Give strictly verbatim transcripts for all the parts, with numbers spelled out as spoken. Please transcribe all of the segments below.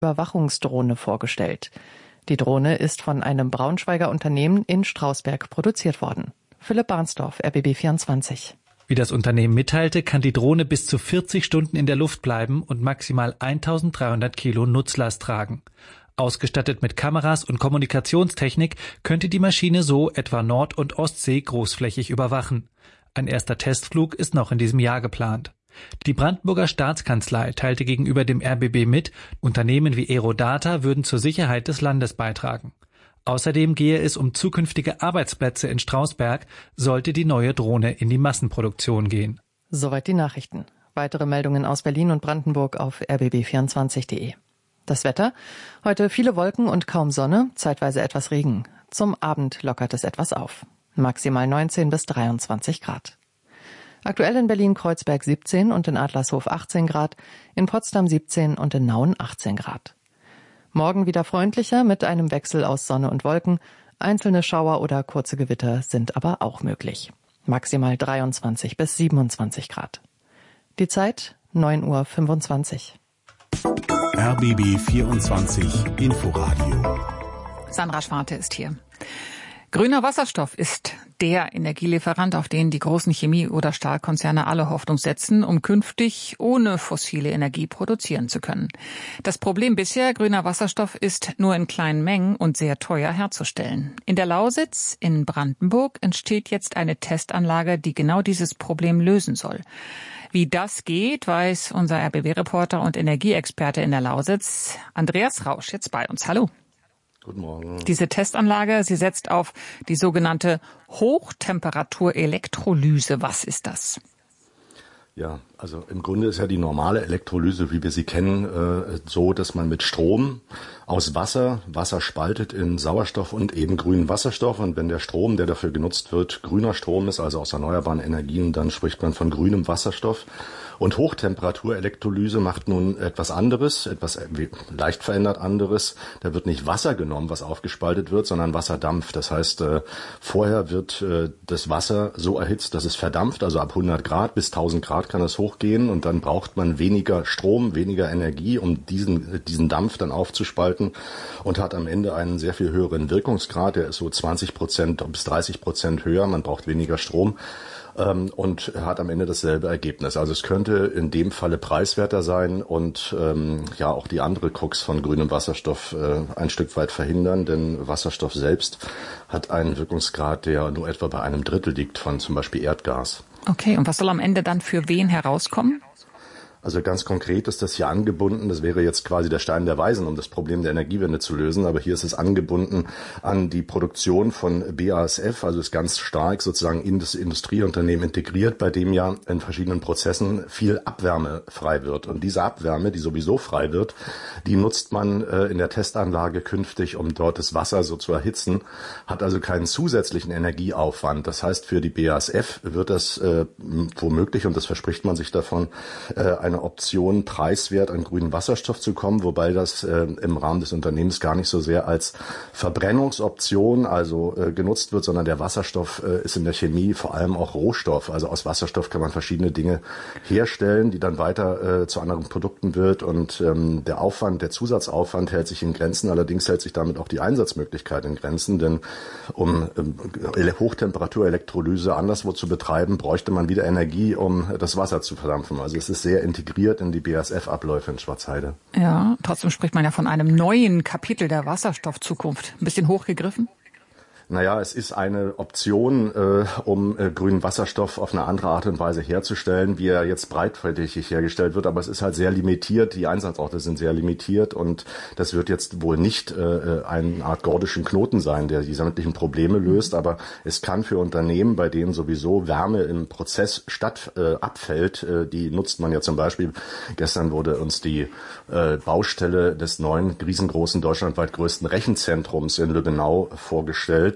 Überwachungsdrohne vorgestellt. Die Drohne ist von einem Braunschweiger Unternehmen in Strausberg produziert worden. Philipp Barnsdorf, R B B vierundzwanzig. Wie das Unternehmen mitteilte, kann die Drohne bis zu vierzig Stunden in der Luft bleiben und maximal eintausenddreihundert Kilo Nutzlast tragen. Ausgestattet mit Kameras und Kommunikationstechnik könnte die Maschine so etwa Nord- und Ostsee großflächig überwachen. Ein erster Testflug ist noch in diesem Jahr geplant. Die Brandenburger Staatskanzlei teilte gegenüber dem R B B mit, Unternehmen wie Aerodata würden zur Sicherheit des Landes beitragen. Außerdem gehe es um zukünftige Arbeitsplätze in Strausberg, sollte die neue Drohne in die Massenproduktion gehen. Soweit die Nachrichten. Weitere Meldungen aus Berlin und Brandenburg auf r b b vierundzwanzig punkt de. Das Wetter? Heute viele Wolken und kaum Sonne, zeitweise etwas Regen. Zum Abend lockert es etwas auf. Maximal neunzehn bis dreiundzwanzig Grad. Aktuell in Berlin-Kreuzberg siebzehn und in Adlershof achtzehn Grad, in Potsdam siebzehn und in Nauen achtzehn Grad. Morgen wieder freundlicher mit einem Wechsel aus Sonne und Wolken. Einzelne Schauer oder kurze Gewitter sind aber auch möglich. Maximal dreiundzwanzig bis siebenundzwanzig Grad. Die Zeit neun Uhr fünfundzwanzig. R B B vierundzwanzig Inforadio. Sandra Schwarte ist hier. Grüner Wasserstoff ist der Energielieferant, auf den die großen Chemie- oder Stahlkonzerne alle Hoffnung setzen, um künftig ohne fossile Energie produzieren zu können. Das Problem bisher, grüner Wasserstoff ist nur in kleinen Mengen und sehr teuer herzustellen. In der Lausitz in Brandenburg entsteht jetzt eine Testanlage, die genau dieses Problem lösen soll. Wie das geht, weiß unser R B B-Reporter und Energieexperte in der Lausitz, Andreas Rausch, jetzt bei uns. Hallo. Guten Morgen. Diese Testanlage, sie setzt auf die sogenannte Hochtemperatur-Elektrolyse. Was ist das? Ja, also im Grunde ist ja die normale Elektrolyse, wie wir sie kennen, äh, so, dass man mit Strom aus Wasser, Wasser spaltet in Sauerstoff und eben grünen Wasserstoff. Und wenn der Strom, der dafür genutzt wird, grüner Strom ist, also aus erneuerbaren Energien, dann spricht man von grünem Wasserstoff. Und Hochtemperatur-Elektrolyse macht nun etwas anderes, etwas leicht verändert anderes. Da wird nicht Wasser genommen, was aufgespaltet wird, sondern Wasserdampf. Das heißt, äh, vorher wird äh, das Wasser so erhitzt, dass es verdampft, also ab hundert Grad bis tausend Grad kann es hochgehen. Und dann braucht man weniger Strom, weniger Energie, um diesen, diesen Dampf dann aufzuspalten und hat am Ende einen sehr viel höheren Wirkungsgrad. Der ist so zwanzig Prozent bis dreißig Prozent höher. Man braucht weniger Strom. Und hat am Ende dasselbe Ergebnis. Also es könnte in dem Falle preiswerter sein und ähm, ja auch die andere Krux von grünem Wasserstoff äh, ein Stück weit verhindern, denn Wasserstoff selbst hat einen Wirkungsgrad, der nur etwa bei einem Drittel liegt von zum Beispiel Erdgas. Okay, und was soll am Ende dann für wen herauskommen? Also ganz konkret ist das hier angebunden, das wäre jetzt quasi der Stein der Weisen, um das Problem der Energiewende zu lösen, aber hier ist es angebunden an die Produktion von B A S F, also ist ganz stark sozusagen in das Industrieunternehmen integriert, bei dem ja in verschiedenen Prozessen viel Abwärme frei wird. Und diese Abwärme, die sowieso frei wird, die nutzt man äh, in der Testanlage künftig, um dort das Wasser so zu erhitzen, hat also keinen zusätzlichen Energieaufwand. Das heißt, für die B A S F wird das äh, womöglich, und das verspricht man sich davon, äh, eine Option, preiswert an grünen Wasserstoff zu kommen, wobei das äh, im Rahmen des Unternehmens gar nicht so sehr als Verbrennungsoption also äh, genutzt wird, sondern der Wasserstoff äh, ist in der Chemie vor allem auch Rohstoff. Also aus Wasserstoff kann man verschiedene Dinge herstellen, die dann weiter äh, zu anderen Produkten wird und ähm, der Aufwand, der Zusatzaufwand hält sich in Grenzen, allerdings hält sich damit auch die Einsatzmöglichkeit in Grenzen, denn um äh, Hochtemperatur-Elektrolyse anderswo zu betreiben, bräuchte man wieder Energie, um das Wasser zu verdampfen. Also es ist sehr integriert in die B A S F-Abläufe in Schwarzheide. Ja, trotzdem spricht man ja von einem neuen Kapitel der Wasserstoffzukunft. Ein bisschen hochgegriffen? Naja, es ist eine Option, äh, um äh, grünen Wasserstoff auf eine andere Art und Weise herzustellen, wie er jetzt breitflächig hergestellt wird. Aber es ist halt sehr limitiert. Die Einsatzorte sind sehr limitiert. Und das wird jetzt wohl nicht äh, eine Art gordischen Knoten sein, der die sämtlichen Probleme löst. Aber es kann für Unternehmen, bei denen sowieso Wärme im Prozess statt äh, abfällt, äh, die nutzt man ja zum Beispiel. Gestern wurde uns die äh, Baustelle des neuen, riesengroßen, deutschlandweit größten Rechenzentrums in Lübbenau vorgestellt.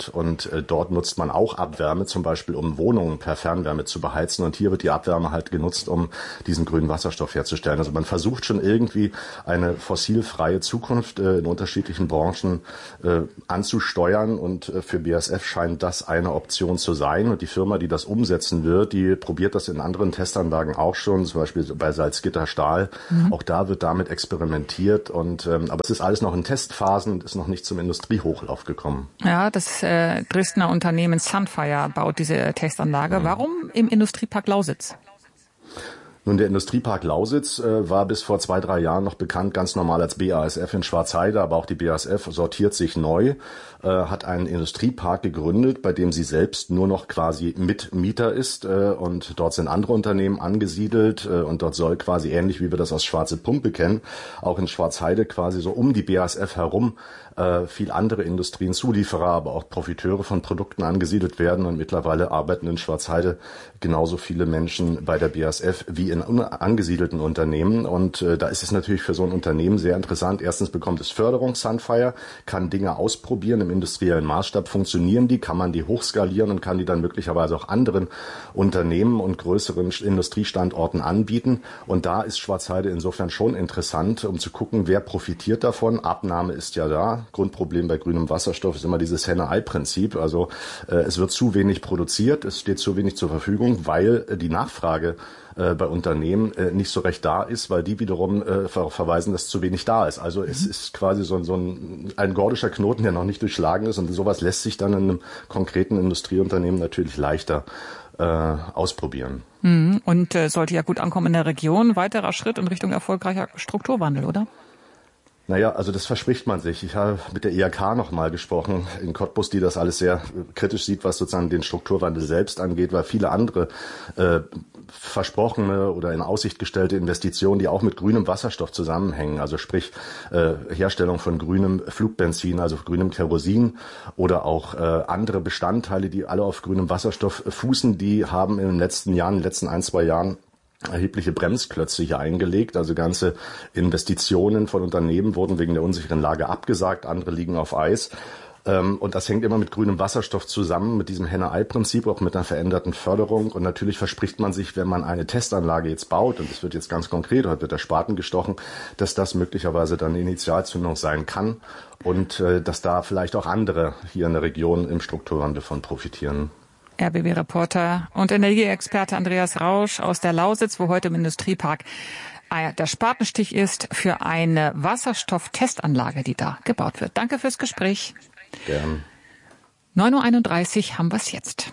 wird. Und äh, dort nutzt man auch Abwärme, zum Beispiel um Wohnungen per Fernwärme zu beheizen. Und hier wird die Abwärme halt genutzt, um diesen grünen Wasserstoff herzustellen. Also man versucht schon irgendwie eine fossilfreie Zukunft äh, in unterschiedlichen Branchen äh, anzusteuern. Und äh, für B A S F scheint das eine Option zu sein. Und die Firma, die das umsetzen wird, die probiert das in anderen Testanlagen auch schon, zum Beispiel bei Salzgitter Stahl. Mhm. Auch da wird damit experimentiert. Und ähm, aber es ist alles noch in Testphasen und ist noch nicht zum Industriehochlauf gekommen. Ja, das äh, Dresdner Unternehmen Sunfire baut diese Testanlage. Mhm. Warum im Industriepark Lausitz? Nun, der Industriepark Lausitz äh, war bis vor zwei, drei Jahren noch bekannt, ganz normal als B A S F in Schwarzheide, aber auch die B A S F sortiert sich neu, äh, hat einen Industriepark gegründet, bei dem sie selbst nur noch quasi Mitmieter ist, äh, und dort sind andere Unternehmen angesiedelt, äh, und dort soll quasi ähnlich wie wir das aus Schwarze Pumpe kennen, auch in Schwarzheide quasi so um die B A S F herum äh, viel andere Industrien, Zulieferer, aber auch Profiteure von Produkten angesiedelt werden, und mittlerweile arbeiten in Schwarzheide genauso viele Menschen bei der B A S F wie in angesiedelten Unternehmen, und äh, da ist es natürlich für so ein Unternehmen sehr interessant. Erstens bekommt es Förderung, Sunfire, kann Dinge ausprobieren, im industriellen Maßstab funktionieren die, kann man die hochskalieren und kann die dann möglicherweise auch anderen Unternehmen und größeren Industriestandorten anbieten, und da ist Schwarzheide insofern schon interessant, um zu gucken, wer profitiert davon. Abnahme ist ja da. Grundproblem bei grünem Wasserstoff ist immer dieses Henne-Ei-Prinzip, also äh, es wird zu wenig produziert, es steht zu wenig zur Verfügung, weil äh, die Nachfrage bei Unternehmen äh, nicht so recht da ist, weil die wiederum äh, ver- verweisen, dass zu wenig da ist. Also mhm. es ist quasi so, so ein, ein gordischer Knoten, der noch nicht durchschlagen ist, und sowas lässt sich dann in einem konkreten Industrieunternehmen natürlich leichter äh, ausprobieren. Mhm. Und äh, sollte ja gut ankommen in der Region. Weiterer Schritt in Richtung erfolgreicher Strukturwandel, oder? Naja, also das verspricht man sich. Ich habe mit der I H K noch mal gesprochen in Cottbus, die das alles sehr kritisch sieht, was sozusagen den Strukturwandel selbst angeht, weil viele andere äh, versprochene oder in Aussicht gestellte Investitionen, die auch mit grünem Wasserstoff zusammenhängen, also sprich äh, Herstellung von grünem Flugbenzin, also grünem Kerosin, oder auch äh, andere Bestandteile, die alle auf grünem Wasserstoff fußen, die haben in den letzten Jahren, in den letzten ein, zwei Jahren erhebliche Bremsklötze hier eingelegt. Also ganze Investitionen von Unternehmen wurden wegen der unsicheren Lage abgesagt, andere liegen auf Eis. Und das hängt immer mit grünem Wasserstoff zusammen, mit diesem Henne-Ei-Prinzip, auch mit einer veränderten Förderung. Und natürlich verspricht man sich, wenn man eine Testanlage jetzt baut, und es wird jetzt ganz konkret, heute wird der Spaten gestochen, dass das möglicherweise dann eine Initialzündung sein kann und dass da vielleicht auch andere hier in der Region im Strukturwandel von profitieren. R B B-Reporter und Energieexperte Andreas Rausch aus der Lausitz, wo heute im Industriepark der Spatenstich ist für eine Wasserstofftestanlage, die da gebaut wird. Danke fürs Gespräch. Gern. neun Uhr einunddreißig haben wir es jetzt.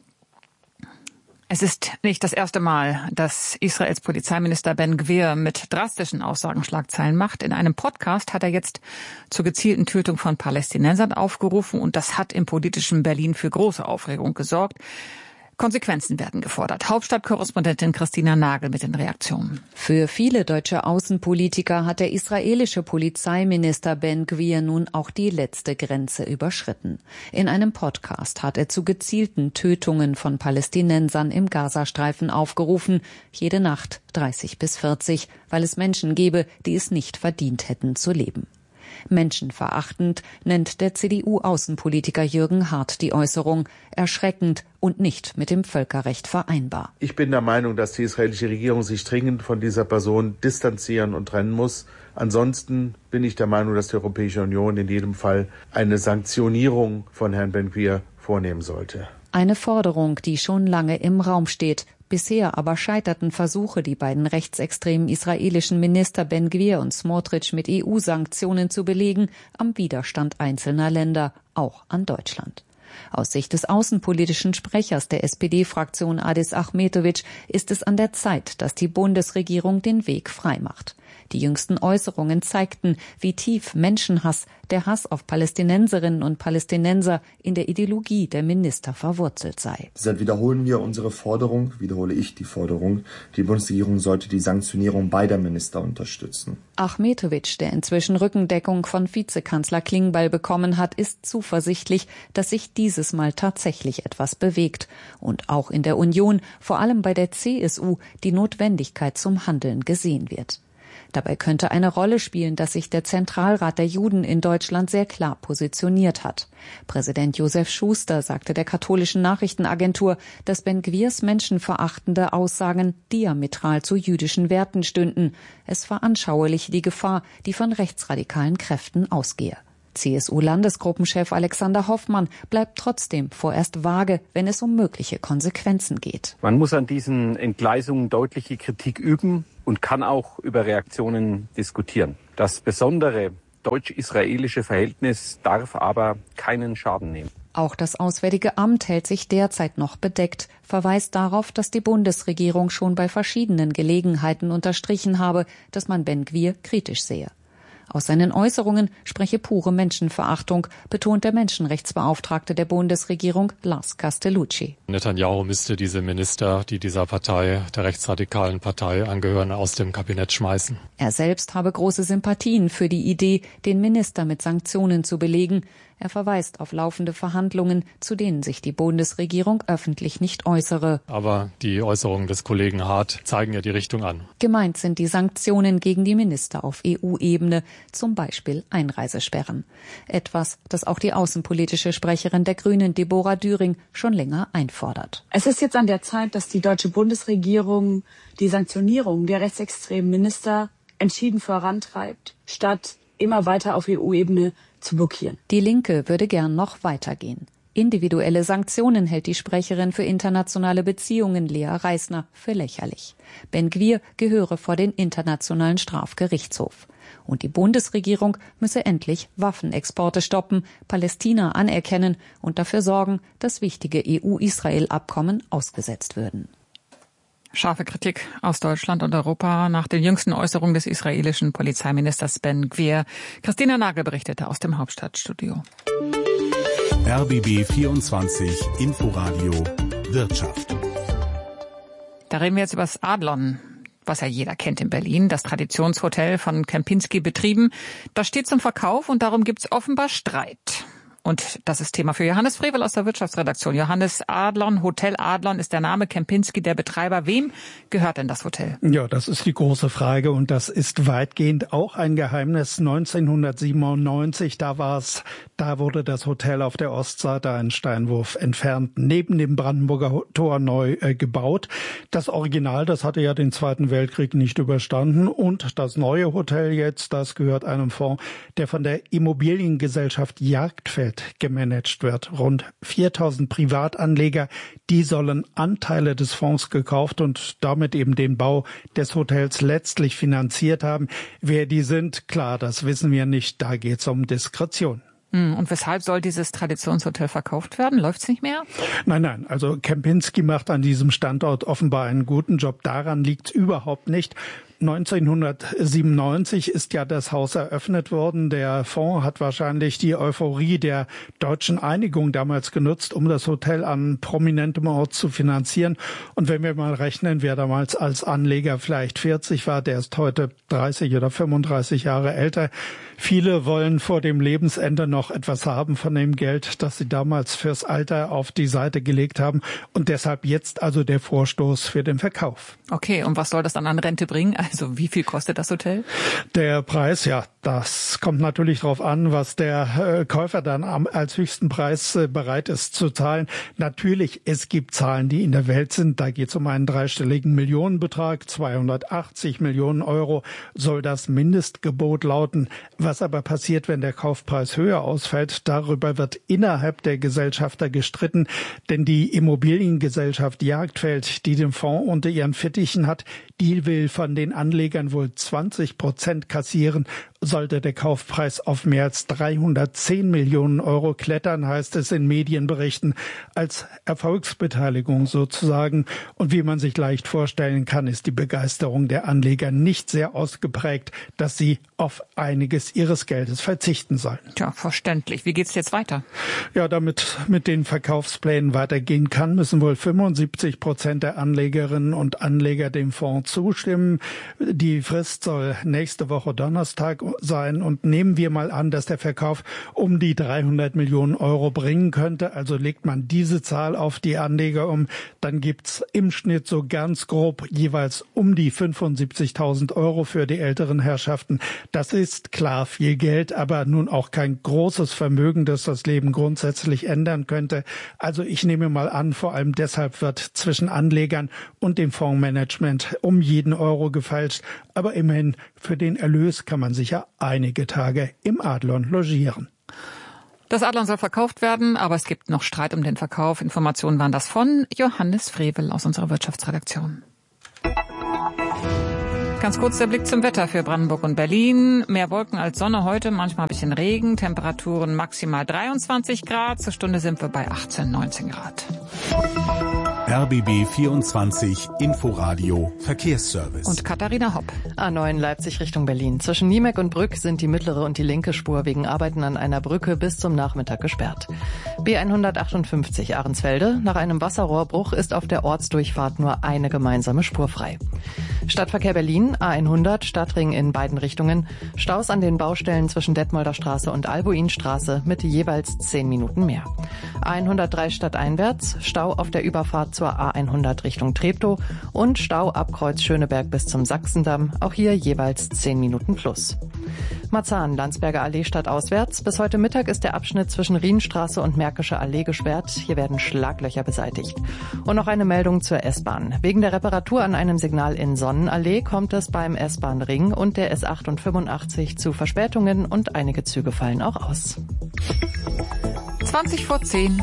Es ist nicht das erste Mal, dass Israels Polizeiminister Ben Gvir mit drastischen Aussagen Schlagzeilen macht. In einem Podcast hat er jetzt zur gezielten Tötung von Palästinensern aufgerufen, und das hat im politischen Berlin für große Aufregung gesorgt. Konsequenzen werden gefordert. Hauptstadtkorrespondentin Christina Nagel mit den Reaktionen. Für viele deutsche Außenpolitiker hat der israelische Polizeiminister Ben Gvir nun auch die letzte Grenze überschritten. In einem Podcast hat er zu gezielten Tötungen von Palästinensern im Gazastreifen aufgerufen, jede Nacht dreißig bis vierzig, weil es Menschen gebe, die es nicht verdient hätten zu leben. Menschenverachtend nennt der C D U-Außenpolitiker Jürgen Hart die Äußerung, erschreckend und nicht mit dem Völkerrecht vereinbar. Ich bin der Meinung, dass die israelische Regierung sich dringend von dieser Person distanzieren und trennen muss. Ansonsten bin ich der Meinung, dass die Europäische Union in jedem Fall eine Sanktionierung von Herrn Ben Gvir vornehmen sollte. Eine Forderung, die schon lange im Raum steht. Bisher aber scheiterten Versuche, die beiden rechtsextremen israelischen Minister Ben Gvir und Smotrich mit E U-Sanktionen zu belegen, am Widerstand einzelner Länder, auch an Deutschland. Aus Sicht des außenpolitischen Sprechers der S P D-Fraktion Adis Achmetovic ist es an der Zeit, dass die Bundesregierung den Weg freimacht. Die jüngsten Äußerungen zeigten, wie tief Menschenhass, der Hass auf Palästinenserinnen und Palästinenser in der Ideologie der Minister verwurzelt sei. Deshalb wiederholen wir unsere Forderung, wiederhole ich die Forderung, die Bundesregierung sollte die Sanktionierung beider Minister unterstützen. Achmetovic, der inzwischen Rückendeckung von Vizekanzler Klingbeil bekommen hat, ist zuversichtlich, dass sich dieses Mal tatsächlich etwas bewegt und auch in der Union, vor allem bei der C S U, die Notwendigkeit zum Handeln gesehen wird. Dabei könnte eine Rolle spielen, dass sich der Zentralrat der Juden in Deutschland sehr klar positioniert hat. Präsident Josef Schuster sagte der katholischen Nachrichtenagentur, dass Ben-Gvirs menschenverachtende Aussagen diametral zu jüdischen Werten stünden. Es veranschauliche die Gefahr, die von rechtsradikalen Kräften ausgehe. C S U-Landesgruppenchef Alexander Hoffmann bleibt trotzdem vorerst vage, wenn es um mögliche Konsequenzen geht. Man muss an diesen Entgleisungen deutliche Kritik üben und kann auch über Reaktionen diskutieren. Das besondere deutsch-israelische Verhältnis darf aber keinen Schaden nehmen. Auch das Auswärtige Amt hält sich derzeit noch bedeckt, verweist darauf, dass die Bundesregierung schon bei verschiedenen Gelegenheiten unterstrichen habe, dass man Ben-Gvir kritisch sehe. Aus seinen Äußerungen spreche pure Menschenverachtung, betont der Menschenrechtsbeauftragte der Bundesregierung Lars Castellucci. Netanyahu müsste diese Minister, die dieser Partei, der rechtsradikalen Partei angehören, aus dem Kabinett schmeißen. Er selbst habe große Sympathien für die Idee, den Minister mit Sanktionen zu belegen. Er verweist auf laufende Verhandlungen, zu denen sich die Bundesregierung öffentlich nicht äußere. Aber die Äußerungen des Kollegen Hart zeigen ja die Richtung an. Gemeint sind die Sanktionen gegen die Minister auf E U-Ebene, zum Beispiel Einreisesperren. Etwas, das auch die außenpolitische Sprecherin der Grünen, Deborah Düring, schon länger einfordert. Es ist jetzt an der Zeit, dass die deutsche Bundesregierung die Sanktionierung der rechtsextremen Minister entschieden vorantreibt, statt immer weiter auf E U-Ebene zu blockieren. Die Linke würde gern noch weitergehen. Individuelle Sanktionen hält die Sprecherin für internationale Beziehungen Lea Reisner für lächerlich. Ben-Gvir gehöre vor den Internationalen Strafgerichtshof. Und die Bundesregierung müsse endlich Waffenexporte stoppen, Palästina anerkennen und dafür sorgen, dass wichtige E U-Israel-Abkommen ausgesetzt würden. Scharfe Kritik aus Deutschland und Europa nach den jüngsten Äußerungen des israelischen Polizeiministers Ben-Gvir. Christina Nagel berichtete aus dem Hauptstadtstudio. R B B vierundzwanzig Inforadio Wirtschaft. Da reden wir jetzt über das Adlon, was ja jeder kennt in Berlin, das Traditionshotel von Kempinski betrieben. Das steht zum Verkauf und darum gibt's offenbar Streit. Und das ist Thema für Johannes Frevel aus der Wirtschaftsredaktion. Johannes, Adlon, Hotel Adlon ist der Name, Kempinski der Betreiber. Wem gehört denn das Hotel? Ja, das ist die große Frage und das ist weitgehend auch ein Geheimnis. neunzehnhundertsiebenundneunzig, da war es, da wurde das Hotel auf der Ostseite einen Steinwurf entfernt, neben dem Brandenburger Tor neu äh, gebaut. Das Original, das hatte ja den Zweiten Weltkrieg nicht überstanden und das neue Hotel jetzt, das gehört einem Fonds, der von der Immobiliengesellschaft Jagdfeld gemanagt wird. Rund viertausend Privatanleger, die sollen Anteile des Fonds gekauft und damit eben den Bau des Hotels letztlich finanziert haben. Wer die sind, klar, das wissen wir nicht. Da geht es um Diskretion. Und weshalb soll dieses Traditionshotel verkauft werden? Läuft's nicht mehr? Nein, nein. Also Kempinski macht an diesem Standort offenbar einen guten Job. Daran liegt's überhaupt nicht. neunzehnhundertsiebenundneunzig ist ja das Haus eröffnet worden. Der Fonds hat wahrscheinlich die Euphorie der deutschen Einigung damals genutzt, um das Hotel an prominentem Ort zu finanzieren. Und wenn wir mal rechnen, wer damals als Anleger vielleicht vierzig war, der ist heute dreißig oder fünfunddreißig Jahre älter. Viele wollen vor dem Lebensende noch etwas haben von dem Geld, das sie damals fürs Alter auf die Seite gelegt haben. Und deshalb jetzt also der Vorstoß für den Verkauf. Okay, und was soll das dann an Rente bringen? Also wie viel kostet das Hotel? Der Preis, ja, das kommt natürlich darauf an, was der äh, Käufer dann am, als höchsten Preis äh, bereit ist zu zahlen. Natürlich, es gibt Zahlen, die in der Welt sind. Da geht es um einen dreistelligen Millionenbetrag. zweihundertachtzig Millionen Euro soll das Mindestgebot lauten. Was aber passiert, wenn der Kaufpreis höher ausfällt, darüber wird innerhalb der Gesellschafter gestritten. Denn die Immobiliengesellschaft Jagdfeld, die den Fonds unter ihren Fittichen hat, die will von den Anlegern wohl zwanzig Prozent kassieren. Sollte der Kaufpreis auf mehr als dreihundertzehn Millionen Euro klettern, heißt es in Medienberichten, als Erfolgsbeteiligung sozusagen. Und wie man sich leicht vorstellen kann, ist die Begeisterung der Anleger nicht sehr ausgeprägt, dass sie auf einiges ihres Geldes verzichten sollen. Tja, verständlich. Wie geht's jetzt weiter? Ja, damit mit den Verkaufsplänen weitergehen kann, müssen wohl fünfundsiebzig Prozent der Anlegerinnen und Anleger dem Fonds zustimmen. Die Frist soll nächste Woche Donnerstag sein. Und nehmen wir mal an, dass der Verkauf um die dreihundert Millionen Euro bringen könnte. Also legt man diese Zahl auf die Anleger um, dann gibt's im Schnitt so ganz grob jeweils um die fünfundsiebzigtausend Euro für die älteren Herrschaften. Das ist klar viel Geld, aber nun auch kein großes Vermögen, das das Leben grundsätzlich ändern könnte. Also ich nehme mal an, vor allem deshalb wird zwischen Anlegern und dem Fondsmanagement um jeden Euro gefeilscht. Aber immerhin, für den Erlös kann man sicher einige Tage im Adlon logieren. Das Adlon soll verkauft werden, aber es gibt noch Streit um den Verkauf. Informationen waren das von Johannes Frevel aus unserer Wirtschaftsredaktion. Ganz kurz der Blick zum Wetter für Brandenburg und Berlin. Mehr Wolken als Sonne heute, manchmal ein bisschen Regen. Temperaturen maximal dreiundzwanzig Grad. Zur Stunde sind wir bei achtzehn, neunzehn Grad. R B B vierundzwanzig Inforadio Verkehrsservice. Und Katharina Hopp. A neun Leipzig Richtung Berlin. Zwischen Niemeck und Brück sind die mittlere und die linke Spur wegen Arbeiten an einer Brücke bis zum Nachmittag gesperrt. B hundertachtundfünfzig Ahrensfelde. Nach einem Wasserrohrbruch ist auf der Ortsdurchfahrt nur eine gemeinsame Spur frei. Stadtverkehr Berlin, A hundert, Stadtring in beiden Richtungen. Staus an den Baustellen zwischen Detmolder Straße und Albuinstraße mit jeweils zehn Minuten mehr. A hundertdrei stadteinwärts, Stau auf der Überfahrt zur A hundert Richtung Treptow und Stau ab Kreuz Schöneberg bis zum Sachsendamm, auch hier jeweils zehn Minuten plus. Marzahn, Landsberger Allee stadtauswärts. Bis heute Mittag ist der Abschnitt zwischen Rienstraße und Märkische Allee gesperrt. Hier werden Schlaglöcher beseitigt. Und noch eine Meldung zur S-Bahn. Wegen der Reparatur an einem Signal in Sonnenallee kommt es beim S-Bahn-Ring und der S achtundfünfundachtzig zu Verspätungen und einige Züge fallen auch aus. zwanzig vor zehn.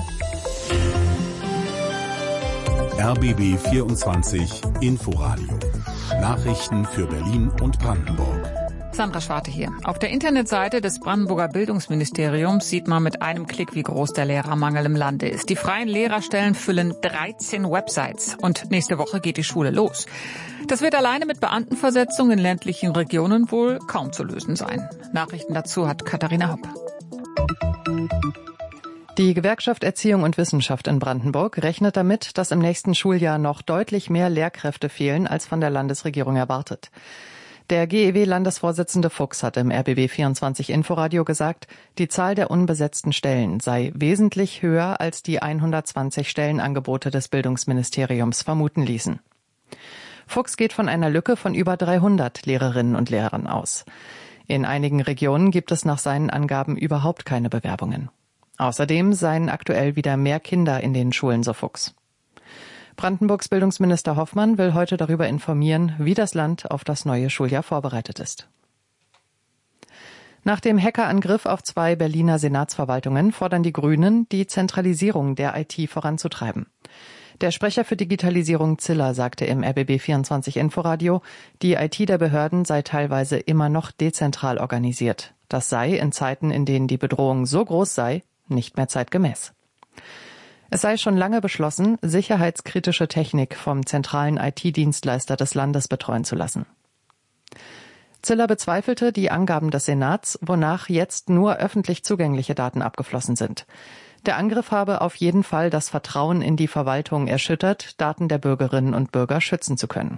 R B B vierundzwanzig Inforadio. Nachrichten für Berlin und Brandenburg. Sandra Schwarte hier. Auf der Internetseite des Brandenburger Bildungsministeriums sieht man mit einem Klick, wie groß der Lehrermangel im Lande ist. Die freien Lehrerstellen füllen dreizehn Websites. Und nächste Woche geht die Schule los. Das wird alleine mit Beamtenversetzung in ländlichen Regionen wohl kaum zu lösen sein. Nachrichten dazu hat Katharina Hopp. Die Gewerkschaft Erziehung und Wissenschaft in Brandenburg rechnet damit, dass im nächsten Schuljahr noch deutlich mehr Lehrkräfte fehlen, als von der Landesregierung erwartet. Der G E W-Landesvorsitzende Fuchs hat im R B B vierundzwanzig Inforadio gesagt, die Zahl der unbesetzten Stellen sei wesentlich höher, als die hundertzwanzig Stellenangebote des Bildungsministeriums vermuten ließen. Fuchs geht von einer Lücke von über dreihundert Lehrerinnen und Lehrern aus. In einigen Regionen gibt es nach seinen Angaben überhaupt keine Bewerbungen. Außerdem seien aktuell wieder mehr Kinder in den Schulen, so Fuchs. Brandenburgs Bildungsminister Hoffmann will heute darüber informieren, wie das Land auf das neue Schuljahr vorbereitet ist. Nach dem Hackerangriff auf zwei Berliner Senatsverwaltungen fordern die Grünen, die Zentralisierung der I T voranzutreiben. Der Sprecher für Digitalisierung Ziller sagte im R B B vierundzwanzig Inforadio, die I T der Behörden sei teilweise immer noch dezentral organisiert. Das sei in Zeiten, in denen die Bedrohung so groß sei, nicht mehr zeitgemäß. Es sei schon lange beschlossen, sicherheitskritische Technik vom zentralen I T-Dienstleister des Landes betreuen zu lassen. Ziller bezweifelte die Angaben des Senats, wonach jetzt nur öffentlich zugängliche Daten abgeflossen sind. Der Angriff habe auf jeden Fall das Vertrauen in die Verwaltung erschüttert, Daten der Bürgerinnen und Bürger schützen zu können.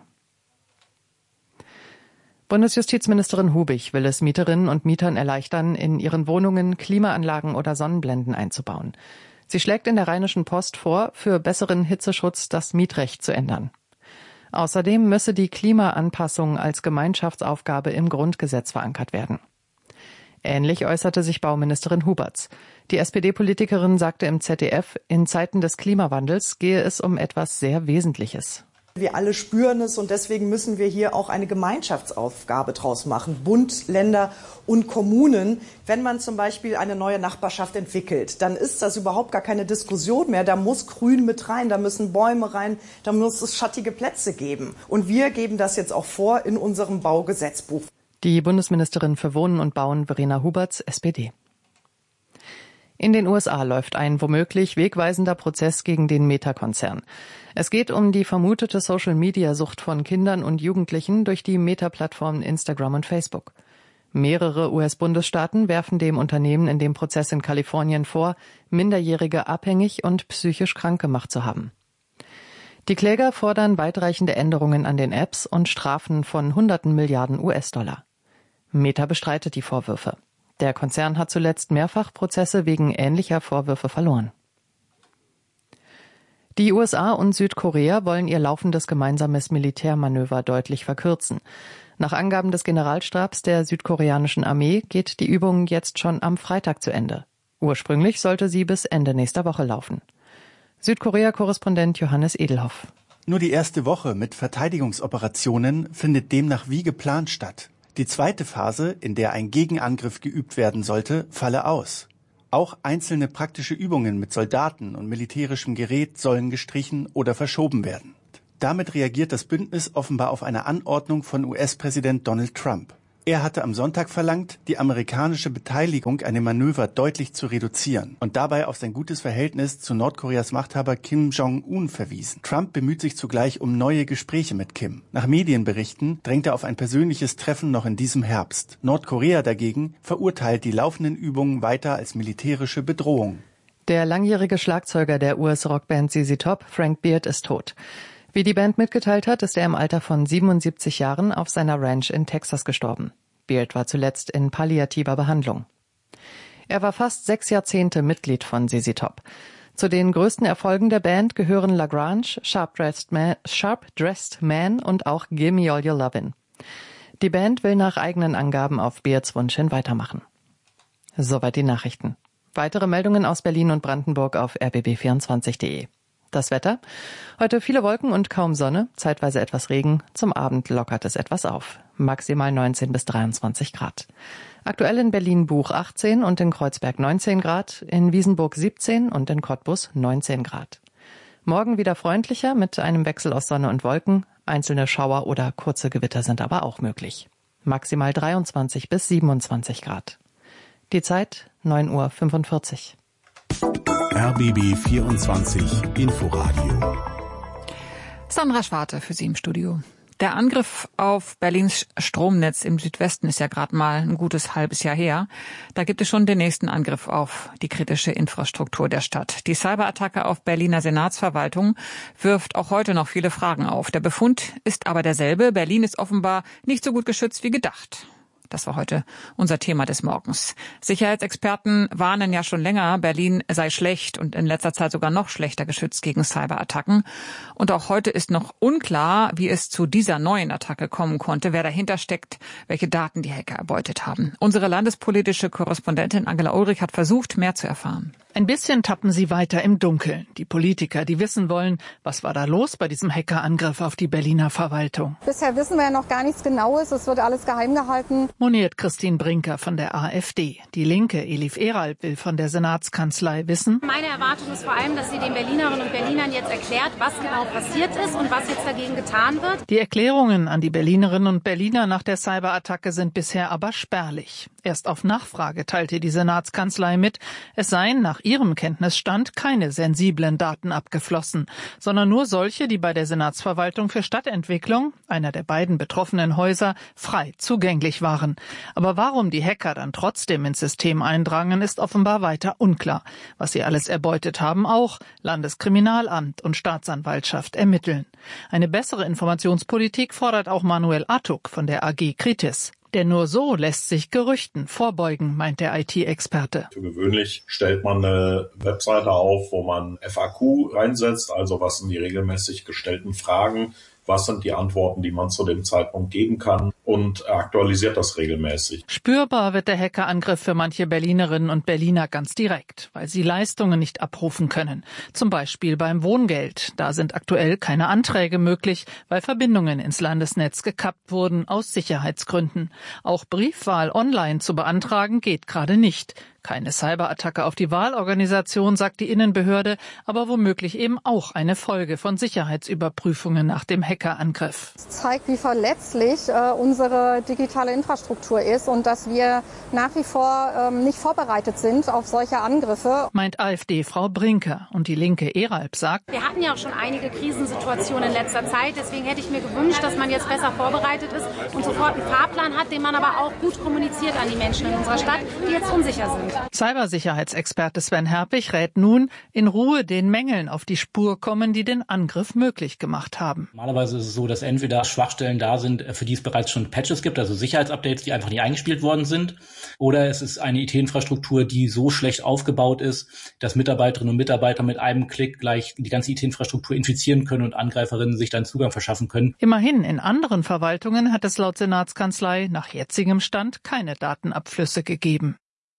Bundesjustizministerin Hubig will es Mieterinnen und Mietern erleichtern, in ihren Wohnungen Klimaanlagen oder Sonnenblenden einzubauen. Sie schlägt in der Rheinischen Post vor, für besseren Hitzeschutz das Mietrecht zu ändern. Außerdem müsse die Klimaanpassung als Gemeinschaftsaufgabe im Grundgesetz verankert werden. Ähnlich äußerte sich Bauministerin Huberts. Die S P D-Politikerin sagte im Z D F, in Zeiten des Klimawandels gehe es um etwas sehr Wesentliches. Wir alle spüren es und deswegen müssen wir hier auch eine Gemeinschaftsaufgabe draus machen. Bund, Länder und Kommunen. Wenn man zum Beispiel eine neue Nachbarschaft entwickelt, dann ist das überhaupt gar keine Diskussion mehr. Da muss Grün mit rein, da müssen Bäume rein, da muss es schattige Plätze geben. Und wir geben das jetzt auch vor in unserem Baugesetzbuch. Die Bundesministerin für Wohnen und Bauen, Verena Huberts, S P D. In den U S A läuft ein womöglich wegweisender Prozess gegen den Meta-Konzern. Es geht um die vermutete Social-Media-Sucht von Kindern und Jugendlichen durch die Meta-Plattformen Instagram und Facebook. Mehrere U S-Bundesstaaten werfen dem Unternehmen in dem Prozess in Kalifornien vor, Minderjährige abhängig und psychisch krank gemacht zu haben. Die Kläger fordern weitreichende Änderungen an den Apps und Strafen von hunderten Milliarden U S-Dollar. Meta bestreitet die Vorwürfe. Der Konzern hat zuletzt mehrfach Prozesse wegen ähnlicher Vorwürfe verloren. Die U S A und Südkorea wollen ihr laufendes gemeinsames Militärmanöver deutlich verkürzen. Nach Angaben des Generalstabs der südkoreanischen Armee geht die Übung jetzt schon am Freitag zu Ende. Ursprünglich sollte sie bis Ende nächster Woche laufen. Südkorea-Korrespondent Johannes Edelhoff. Nur die erste Woche mit Verteidigungsoperationen findet demnach wie geplant statt. Die zweite Phase, in der ein Gegenangriff geübt werden sollte, falle aus. Auch einzelne praktische Übungen mit Soldaten und militärischem Gerät sollen gestrichen oder verschoben werden. Damit reagiert das Bündnis offenbar auf eine Anordnung von U S-Präsident Donald Trump. Er hatte am Sonntag verlangt, die amerikanische Beteiligung an dem Manöver deutlich zu reduzieren und dabei auf sein gutes Verhältnis zu Nordkoreas Machthaber Kim Jong-un verwiesen. Trump bemüht sich zugleich um neue Gespräche mit Kim. Nach Medienberichten drängt er auf ein persönliches Treffen noch in diesem Herbst. Nordkorea dagegen verurteilt die laufenden Übungen weiter als militärische Bedrohung. Der langjährige Schlagzeuger der U S-Rockband Z Z Top, Frank Beard, ist tot. Wie die Band mitgeteilt hat, ist er im Alter von siebenundsiebzig Jahren auf seiner Ranch in Texas gestorben. Beard war zuletzt in palliativer Behandlung. Er war fast sechs Jahrzehnte Mitglied von Z Z Top. Zu den größten Erfolgen der Band gehören Lagrange, Sharp Dressed Man, Sharp Dressed Man und auch Gimme All Your Lovin'. Die Band will nach eigenen Angaben auf Beards Wunsch hin weitermachen. Soweit die Nachrichten. Weitere Meldungen aus Berlin und Brandenburg auf r b b vierundzwanzig punkt d e. Das Wetter? Heute viele Wolken und kaum Sonne, zeitweise etwas Regen. Zum Abend lockert es etwas auf. Maximal neunzehn bis dreiundzwanzig Grad. Aktuell in Berlin-Buch achtzehn und in Kreuzberg neunzehn Grad, in Wiesenburg siebzehn und in Cottbus neunzehn Grad. Morgen wieder freundlicher mit einem Wechsel aus Sonne und Wolken. Einzelne Schauer oder kurze Gewitter sind aber auch möglich. Maximal dreiundzwanzig bis siebenundzwanzig Grad. Die Zeit neun Uhr fünfundvierzig. R B B vierundzwanzig Inforadio. Sandra Schwarte für Sie im Studio. Der Angriff auf Berlins Stromnetz im Südwesten ist ja gerade mal ein gutes halbes Jahr her. Da gibt es schon den nächsten Angriff auf die kritische Infrastruktur der Stadt. Die Cyberattacke auf Berliner Senatsverwaltung wirft auch heute noch viele Fragen auf. Der Befund ist aber derselbe. Berlin ist offenbar nicht so gut geschützt wie gedacht. Das war heute unser Thema des Morgens. Sicherheitsexperten warnen ja schon länger, Berlin sei schlecht und in letzter Zeit sogar noch schlechter geschützt gegen Cyberattacken. Und auch heute ist noch unklar, wie es zu dieser neuen Attacke kommen konnte, wer dahinter steckt, welche Daten die Hacker erbeutet haben. Unsere landespolitische Korrespondentin Angela Ulrich hat versucht, mehr zu erfahren. Ein bisschen tappen sie weiter im Dunkeln. Die Politiker, die wissen wollen, was war da los bei diesem Hackerangriff auf die Berliner Verwaltung. Bisher wissen wir ja noch gar nichts Genaues. Es wird alles geheim gehalten. Moniert Christine Brinker von der AfD. Die Linke, Elif Eralp, will von der Senatskanzlei wissen. Meine Erwartung ist vor allem, dass sie den Berlinerinnen und Berlinern jetzt erklärt, was genau passiert ist und was jetzt dagegen getan wird. Die Erklärungen an die Berlinerinnen und Berliner nach der Cyberattacke sind bisher aber spärlich. Erst auf Nachfrage teilte die Senatskanzlei mit, es seien nach ihrem Kenntnisstand keine sensiblen Daten abgeflossen, sondern nur solche, die bei der Senatsverwaltung für Stadtentwicklung, einer der beiden betroffenen Häuser, frei zugänglich waren. Aber warum die Hacker dann trotzdem ins System eindrangen, ist offenbar weiter unklar. Was sie alles erbeutet haben, auch Landeskriminalamt und Staatsanwaltschaft ermitteln. Eine bessere Informationspolitik fordert auch Manuel Artuk von der A G Kritis. Denn nur so lässt sich Gerüchten vorbeugen, meint der I T-Experte. Für gewöhnlich stellt man eine Webseite auf, wo man F A Q reinsetzt, also was sind die regelmäßig gestellten Fragen, was sind die Antworten, die man zu dem Zeitpunkt geben kann und aktualisiert das regelmäßig. Spürbar wird der Hackerangriff für manche Berlinerinnen und Berliner ganz direkt, weil sie Leistungen nicht abrufen können. Zum Beispiel beim Wohngeld. Da sind aktuell keine Anträge möglich, weil Verbindungen ins Landesnetz gekappt wurden aus Sicherheitsgründen. Auch Briefwahl online zu beantragen geht gerade nicht. Keine Cyberattacke auf die Wahlorganisation, sagt die Innenbehörde, aber womöglich eben auch eine Folge von Sicherheitsüberprüfungen nach dem Hackerangriff. Das zeigt, wie verletzlich äh, unsere digitale Infrastruktur ist und dass wir nach wie vor ähm, nicht vorbereitet sind auf solche Angriffe. Meint AfD-Frau Brinker. Und die Linke Eralp sagt, wir hatten ja auch schon einige Krisensituationen in letzter Zeit. Deswegen hätte ich mir gewünscht, dass man jetzt besser vorbereitet ist und sofort einen Fahrplan hat, den man aber auch gut kommuniziert an die Menschen in unserer Stadt, die jetzt unsicher sind. Cybersicherheitsexperte Sven Herpich rät nun, in Ruhe den Mängeln auf die Spur kommen, die den Angriff möglich gemacht haben. Normalerweise ist es so, dass entweder Schwachstellen da sind, für die es bereits schon schon Patches gibt, also Sicherheitsupdates, die einfach nicht eingespielt worden sind. Oder es ist eine I T-Infrastruktur, die so schlecht aufgebaut ist, dass Mitarbeiterinnen und Mitarbeiter mit einem Klick gleich die ganze I T-Infrastruktur infizieren können und Angreiferinnen sich dann Zugang verschaffen können. Immerhin, in anderen Verwaltungen hat es laut Senatskanzlei nach jetzigem Stand keine Datenabflüsse gegeben.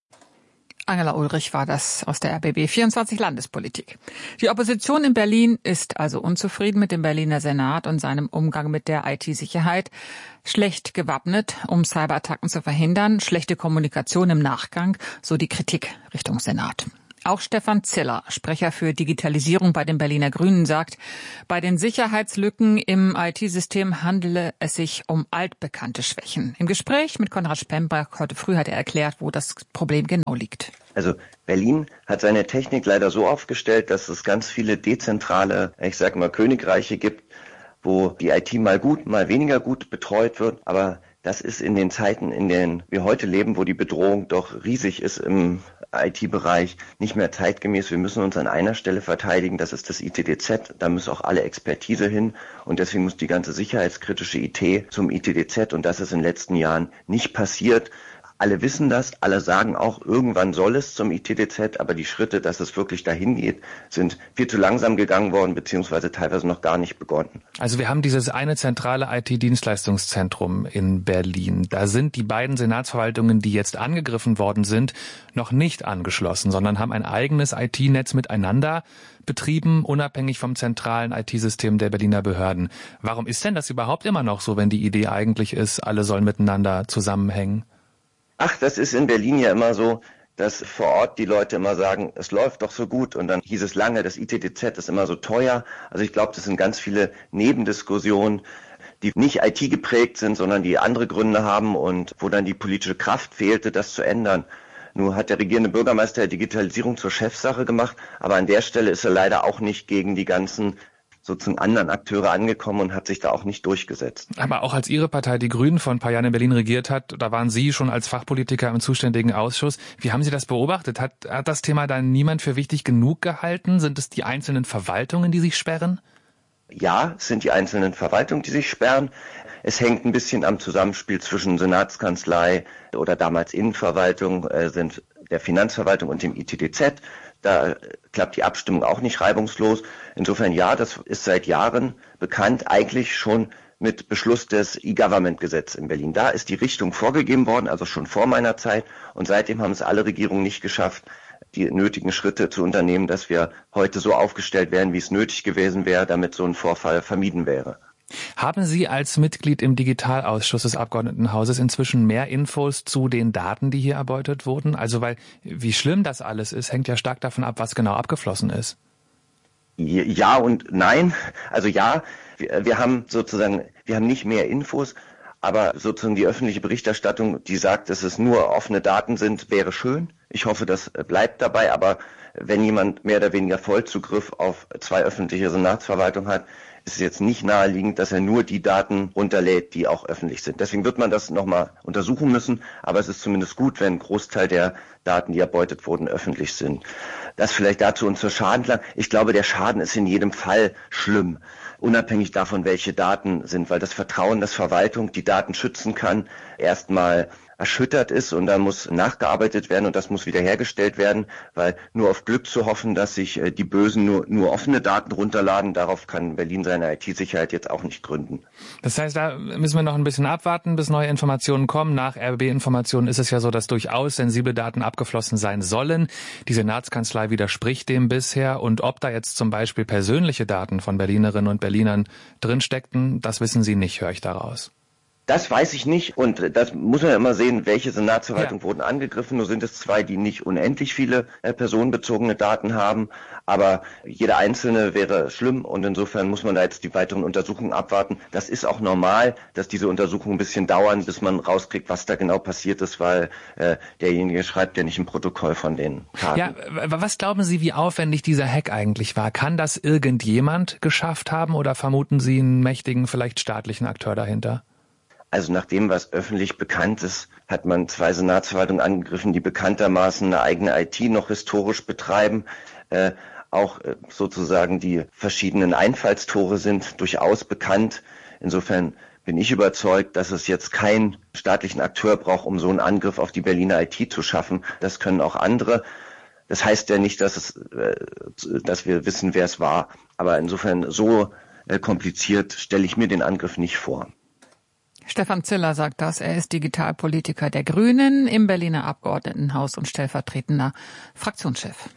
Angela Ulrich war das aus der R B B vierundzwanzig Landespolitik. Die Opposition in Berlin ist also unzufrieden mit dem Berliner Senat und seinem Umgang mit der I T-Sicherheit. Schlecht gewappnet, um Cyberattacken zu verhindern, schlechte Kommunikation im Nachgang, so die Kritik Richtung Senat. Auch Stefan Ziller, Sprecher für Digitalisierung bei den Berliner Grünen, sagt, bei den Sicherheitslücken im I T-System handele es sich um altbekannte Schwächen. Im Gespräch mit Konrad Spemberg heute früh hat er erklärt, wo das Problem genau liegt. Also Berlin hat seine Technik leider so aufgestellt, dass es ganz viele dezentrale, ich sage mal Königreiche gibt, wo die I T mal gut, mal weniger gut betreut wird, aber das ist in den Zeiten, in denen wir heute leben, wo die Bedrohung doch riesig ist im I T-Bereich, nicht mehr zeitgemäß. Wir müssen uns an einer Stelle verteidigen, das ist das I T D Z, da muss auch alle Expertise hin und deswegen muss die ganze sicherheitskritische I T zum I T D Z und das ist in den letzten Jahren nicht passiert. Alle wissen das, alle sagen auch, irgendwann soll es zum I T D Z, aber die Schritte, dass es wirklich dahin geht, sind viel zu langsam gegangen worden, beziehungsweise teilweise noch gar nicht begonnen. Also wir haben dieses eine zentrale I T-Dienstleistungszentrum in Berlin. Da sind die beiden Senatsverwaltungen, die jetzt angegriffen worden sind, noch nicht angeschlossen, sondern haben ein eigenes I T-Netz miteinander betrieben, unabhängig vom zentralen I T-System der Berliner Behörden. Warum ist denn das überhaupt immer noch so, wenn die Idee eigentlich ist, alle sollen miteinander zusammenhängen? Ach, das ist in Berlin ja immer so, dass vor Ort die Leute immer sagen, es läuft doch so gut und dann hieß es lange, das I T D Z ist immer so teuer. Also ich glaube, das sind ganz viele Nebendiskussionen, die nicht I T geprägt sind, sondern die andere Gründe haben und wo dann die politische Kraft fehlte, das zu ändern. Nun hat der regierende Bürgermeister der Digitalisierung zur Chefsache gemacht, aber an der Stelle ist er leider auch nicht gegen die ganzen sozusagen anderen Akteure angekommen und hat sich da auch nicht durchgesetzt. Aber auch als Ihre Partei, die Grünen, vor ein paar Jahren in Berlin regiert hat, da waren Sie schon als Fachpolitiker im zuständigen Ausschuss. Wie haben Sie das beobachtet? Hat, hat das Thema dann niemand für wichtig genug gehalten? Sind es die einzelnen Verwaltungen, die sich sperren? Ja, es sind die einzelnen Verwaltungen, die sich sperren. Es hängt ein bisschen am Zusammenspiel zwischen Senatskanzlei oder damals Innenverwaltung, äh, sind der Finanzverwaltung und dem I T D Z. Da klappt die Abstimmung auch nicht reibungslos. Insofern ja, das ist seit Jahren bekannt, eigentlich schon mit Beschluss des E-Government-Gesetzes in Berlin. Da ist die Richtung vorgegeben worden, also schon vor meiner Zeit. Und seitdem haben es alle Regierungen nicht geschafft, die nötigen Schritte zu unternehmen, dass wir heute so aufgestellt wären, wie es nötig gewesen wäre, damit so ein Vorfall vermieden wäre. Haben Sie als Mitglied im Digitalausschuss des Abgeordnetenhauses inzwischen mehr Infos zu den Daten, die hier erbeutet wurden? Also weil, wie schlimm das alles ist, hängt ja stark davon ab, was genau abgeflossen ist. Ja und nein. Also ja, wir, wir haben sozusagen, wir haben nicht mehr Infos, aber sozusagen die öffentliche Berichterstattung, die sagt, dass es nur offene Daten sind, wäre schön. Ich hoffe, das bleibt dabei, aber wenn jemand mehr oder weniger Vollzugriff auf zwei öffentliche Senatsverwaltungen hat, ist es jetzt nicht naheliegend, dass er nur die Daten runterlädt, die auch öffentlich sind. Deswegen wird man das nochmal untersuchen müssen, aber es ist zumindest gut, wenn ein Großteil der Daten, die erbeutet wurden, öffentlich sind. Das vielleicht dazu und zur Schadenlage. Ich glaube, der Schaden ist in jedem Fall schlimm, unabhängig davon, welche Daten sind, weil das Vertrauen, dass Verwaltung die Daten schützen kann, erstmal erschüttert ist und da muss nachgearbeitet werden und das muss wiederhergestellt werden, weil nur auf Glück zu hoffen, dass sich die Bösen nur, nur offene Daten runterladen, darauf kann Berlin seine I T-Sicherheit jetzt auch nicht gründen. Das heißt, da müssen wir noch ein bisschen abwarten, bis neue Informationen kommen. Nach R B B-Informationen ist es ja so, dass durchaus sensible Daten abgeflossen sein sollen. Die Senatskanzlei widerspricht dem bisher und ob da jetzt zum Beispiel persönliche Daten von Berlinerinnen und Berlinern drinsteckten, das wissen Sie nicht, höre ich daraus. Das weiß ich nicht und das muss man ja immer sehen, welche Senatsverwaltungen ja. wurden angegriffen. Nur sind es zwei, die nicht unendlich viele äh, personenbezogene Daten haben, aber jede einzelne wäre schlimm und insofern muss man da jetzt die weiteren Untersuchungen abwarten. Das ist auch normal, dass diese Untersuchungen ein bisschen dauern, bis man rauskriegt, was da genau passiert ist, weil äh, derjenige schreibt ja nicht ein Protokoll von den Taten. Ja, was glauben Sie, wie aufwendig dieser Hack eigentlich war? Kann das irgendjemand geschafft haben oder vermuten Sie einen mächtigen, vielleicht staatlichen Akteur dahinter? Also nach dem, was öffentlich bekannt ist, hat man zwei Senatsverwaltungen angegriffen, die bekanntermaßen eine eigene I T noch historisch betreiben. Äh, auch äh, sozusagen die verschiedenen Einfallstore sind durchaus bekannt. Insofern bin ich überzeugt, dass es jetzt keinen staatlichen Akteur braucht, um so einen Angriff auf die Berliner I T zu schaffen. Das können auch andere. Das heißt ja nicht, dass es, dass wir wissen, wer es war. Aber insofern so kompliziert stelle ich mir den Angriff nicht vor. Stefan Ziller sagt das. Er ist Digitalpolitiker der Grünen im Berliner Abgeordnetenhaus und stellvertretender Fraktionschef.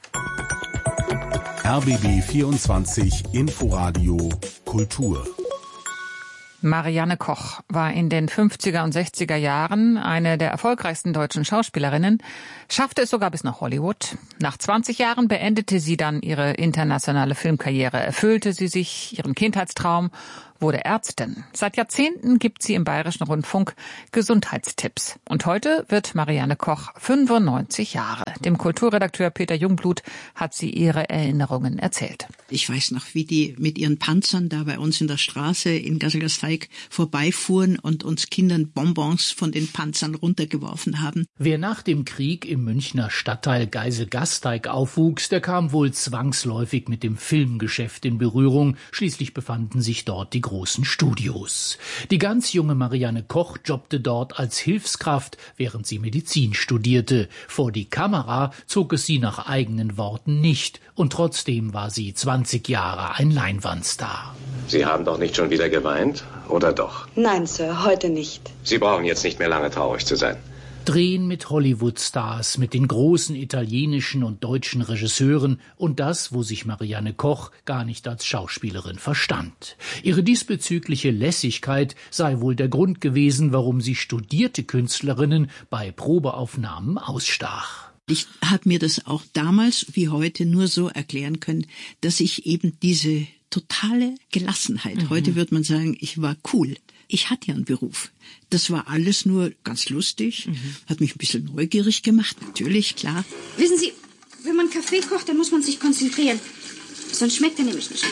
R B B vierundzwanzig Inforadio Kultur. Marianne Koch war in den fünfziger und sechziger Jahren eine der erfolgreichsten deutschen Schauspielerinnen, schaffte es sogar bis nach Hollywood. Nach zwanzig Jahren beendete sie dann ihre internationale Filmkarriere, erfüllte sie sich ihren Kindheitstraum, wurde Ärztin. Seit Jahrzehnten gibt sie im Bayerischen Rundfunk Gesundheitstipps. Und heute wird Marianne Koch fünfundneunzig Jahre. Dem Kulturredakteur Peter Jungblut hat sie ihre Erinnerungen erzählt. Ich weiß noch, wie die mit ihren Panzern da bei uns in der Straße in Gasselgasteig vorbeifuhren und uns Kindern Bonbons von den Panzern runtergeworfen haben. Wer nach dem Krieg im Münchner Stadtteil Geiselgasteig aufwuchs, der kam wohl zwangsläufig mit dem Filmgeschäft in Berührung. Schließlich befanden sich dort die großen Studios. Die ganz junge Marianne Koch jobbte dort als Hilfskraft, während sie Medizin studierte. Vor die Kamera zog es sie nach eigenen Worten nicht. Und trotzdem war sie zwanzig Jahre ein Leinwandstar. Sie haben doch nicht schon wieder geweint, oder doch? Nein, Sir, heute nicht. Sie brauchen jetzt nicht mehr lange traurig zu sein. Drehen mit Hollywood-Stars, mit den großen italienischen und deutschen Regisseuren und das, wo sich Marianne Koch gar nicht als Schauspielerin verstand. Ihre diesbezügliche Lässigkeit sei wohl der Grund gewesen, warum sie studierte Künstlerinnen bei Probeaufnahmen ausstach. Ich habe mir das auch damals wie heute nur so erklären können, dass ich eben diese totale Gelassenheit, mhm. heute würde man sagen, ich war cool. Ich hatte ja einen Beruf. Das war alles nur ganz lustig, mhm. hat mich ein bisschen neugierig gemacht, natürlich, klar. Wissen Sie, wenn man Kaffee kocht, dann muss man sich konzentrieren. Sonst schmeckt er nämlich nicht.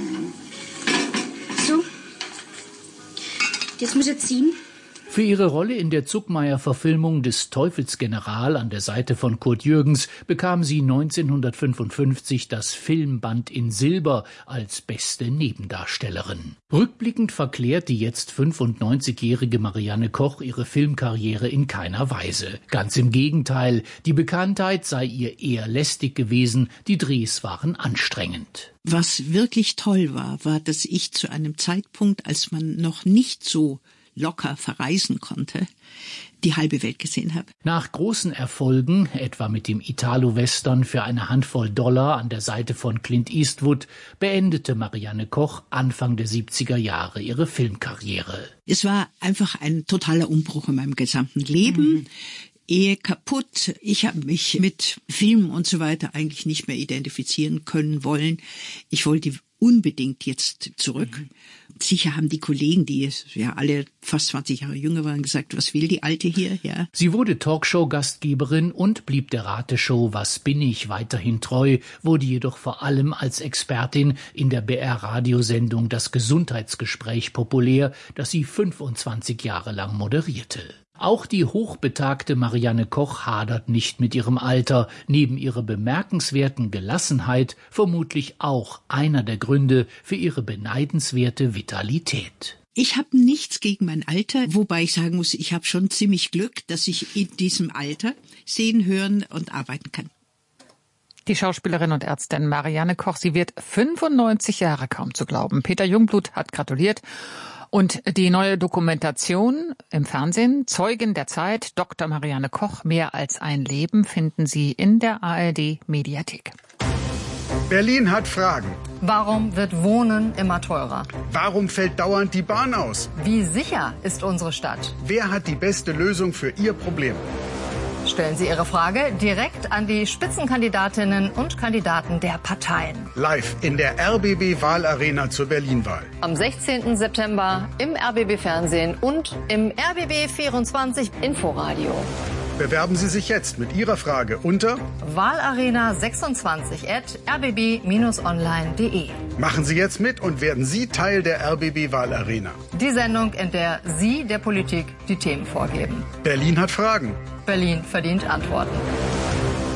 So. Jetzt muss er ziehen. Für ihre Rolle in der Zuckmayer-Verfilmung des Teufelsgeneral an der Seite von Kurt Jürgens bekam sie neunzehnhundertfünfundfünfzig das Filmband in Silber als beste Nebendarstellerin. Rückblickend verklärt die jetzt fünfundneunzigjährige Marianne Koch ihre Filmkarriere in keiner Weise. Ganz im Gegenteil, die Bekanntheit sei ihr eher lästig gewesen, die Drehs waren anstrengend. Was wirklich toll war, war, dass ich zu einem Zeitpunkt, als man noch nicht so locker verreisen konnte, die halbe Welt gesehen habe. Nach großen Erfolgen, etwa mit dem Italo-Western für eine Handvoll Dollar an der Seite von Clint Eastwood, beendete Marianne Koch Anfang der siebziger Jahre ihre Filmkarriere. Es war einfach ein totaler Umbruch in meinem gesamten Leben. Mhm. Ehe kaputt. Ich habe mich mit Film und so weiter eigentlich nicht mehr identifizieren können wollen. Ich wollte unbedingt jetzt zurück. Mhm. Sicher haben die Kollegen, die ja alle fast zwanzig Jahre jünger waren, gesagt, was will die Alte hier? Ja. Sie wurde Talkshow-Gastgeberin und blieb der Rateshow Was bin ich weiterhin treu, wurde jedoch vor allem als Expertin in der B R-Radiosendung Das Gesundheitsgespräch populär, das sie fünfundzwanzig Jahre lang moderierte. Auch die hochbetagte Marianne Koch hadert nicht mit ihrem Alter, neben ihrer bemerkenswerten Gelassenheit vermutlich auch einer der Gründe für ihre beneidenswerte Vitalität. Ich habe nichts gegen mein Alter, wobei ich sagen muss, ich habe schon ziemlich Glück, dass ich in diesem Alter sehen, hören und arbeiten kann. Die Schauspielerin und Ärztin Marianne Koch, sie wird fünfundneunzig Jahre, kaum zu glauben. Peter Jungblut hat gratuliert. Und die neue Dokumentation im Fernsehen, Zeugin der Zeit, Doktor Marianne Koch, mehr als ein Leben, finden Sie in der A R D-Mediathek. Berlin hat Fragen. Warum wird Wohnen immer teurer? Warum fällt dauernd die Bahn aus? Wie sicher ist unsere Stadt? Wer hat die beste Lösung für Ihr Problem? Stellen Sie Ihre Frage direkt an die Spitzenkandidatinnen und Kandidaten der Parteien. Live in der R B B-Wahlarena zur Berlin-Wahl. Am sechzehnten September im R B B-Fernsehen und im R B B vierundzwanzig Inforadio. Bewerben Sie sich jetzt mit Ihrer Frage unter wahlarena sechsundzwanzig at r b b dash online punkt d e. Machen Sie jetzt mit und werden Sie Teil der R B B-Wahlarena. Die Sendung, in der Sie der Politik die Themen vorgeben. Berlin hat Fragen. Berlin verdient Antworten.